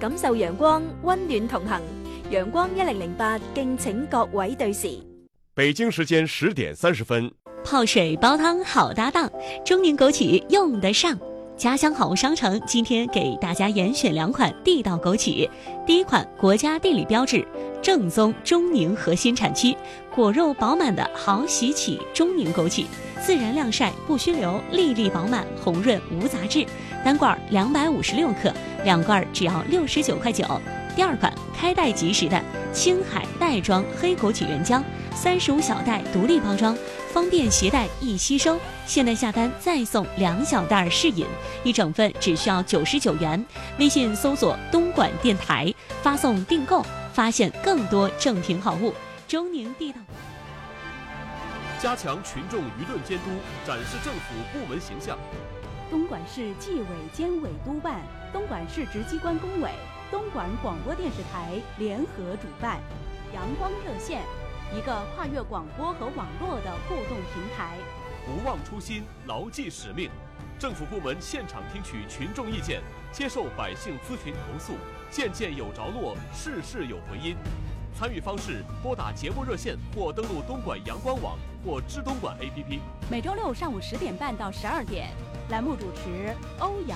感受陽光，溫暖同行。陽光1008，敬請各位對時。 北京時間10點30分， 泡水煲湯好搭檔，中寧枸杞用得上。家鄉好物商城今天給大家嚴選2款地道枸杞。第一款國家地理標誌，正宗中寧核心產區，果肉飽滿的好喜啟中寧枸杞，自然晾曬不虛流，粒粒飽滿，紅潤無雜質。單罐256克，2罐只要69.9塊。第二款開袋即食的青海袋裝黑枸杞原漿，35小袋獨立包裝，方便攜帶易吸收。現在下單再送2小袋試飲，一整份只需要99元。微信搜索東莞電台，發送訂購，發現更多正品好物。中寧地道， 加強群眾輿論監督，展示政府部門形象。 東莞市紀委監委督辦，東莞市直機關工委，東莞廣播電視台聯合主辦陽光熱線，一個跨越廣播和網絡的互動平台。 不忘初心，牢記使命。政府部門現場聽取群眾意見，接受百姓諮詢投訴，件件有着落，事事有回音。參與方式：撥打節目熱線或登錄東莞陽光網或知東莞 APP。 每周六上午10點半到12點，欄目主持歐陽。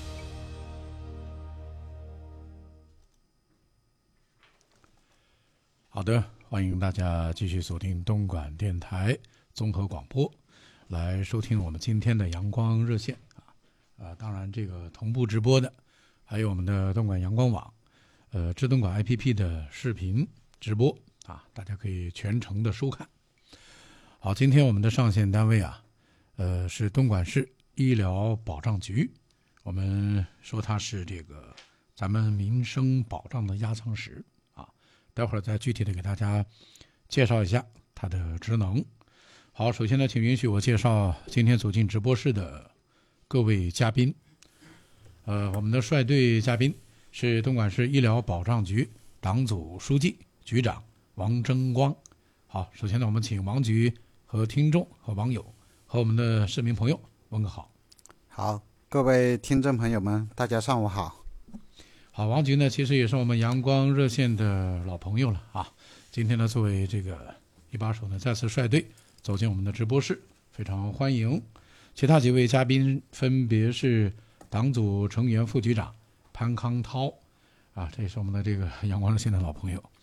好的，歡迎大家繼續鎖定東莞電台綜合廣播，來收聽我們今天的陽光熱線當然這個同步直播的還有我們的東莞陽光網知東莞 APP 的視頻直播大家可以全程的收看。好，今天我們的上線單位是東莞市醫療保障局，我們說它是這個咱們民生保障的壓艙石待會兒再具體的給大家介紹一下它的職能。好，首先呢，請允許我介紹今天走進直播室的各位嘉賓。我們的率隊嘉賓是東莞市醫療保障局黨組書記、局長王爭光。好，首先呢，我們請王局和聽眾和網友和我們的市民朋友問個好。 好，各位聽眾朋友們，大家上午好。 好，王局呢其實也是我們陽光熱線的老朋友了今天呢作為這個一把手呢再次率隊走進我們的直播室，非常歡迎。其他幾位嘉賓分別是黨組成員副局長潘康濤這也是我們的這個陽光熱線的老朋友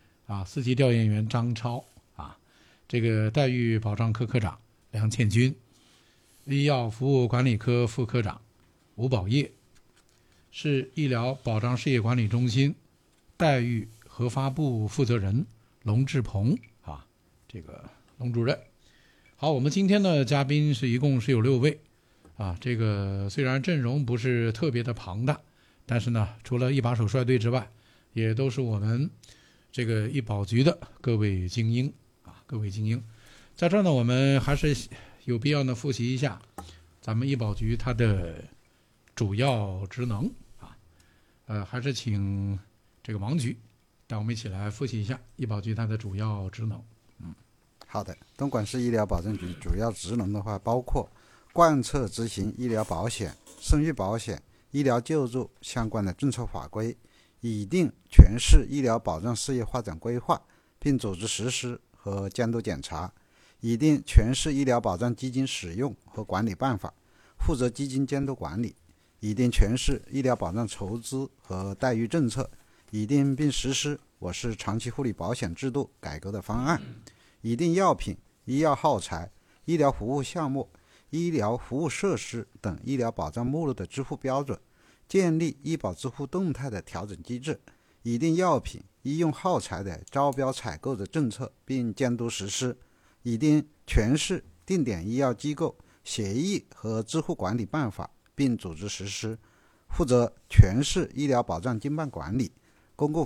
4級調研員張超這個待遇保障科科長梁倩君，醫藥服務管理科副科長吳寶業，市醫療保障事業管理中心待遇核發部負責人龍志鵬這個龍主任。好，我們今天的嘉賓一共是有6位這個雖然陣容不是特別的龐大，但是呢除了一把手率隊之外，也都是我們這個醫保局的各位精英各位精英。在這兒呢我們還是有必要呢複習一下咱們醫保局它的主要職能還是請這個王局帶我們一起來複習一下醫保局它的主要職能。 好的，東莞市醫療保障局主要職能的話，包括貫徹執行醫療保險、生育保險、醫療救助相關的政策法規，擬定全市醫療保障事業發展規劃，並組織實施和監督檢查；擬定全市醫療保障基金使用和管理辦法，負責基金監督管理；擬定全市醫療保障籌資和待遇政策；擬定並實施我市長期護理保險制度改革的方案；擬定藥品、醫藥耗材、醫療服務項目、醫療服務設施等醫療保障目錄的支付標準，建立醫保支付動態的調整機制；擬定藥品、醫用耗材的招標採購的政策並監督實施；擬定全市定點醫藥機構協議和支付管理辦法並組織實施；負責全市醫療保障經辦管理、公共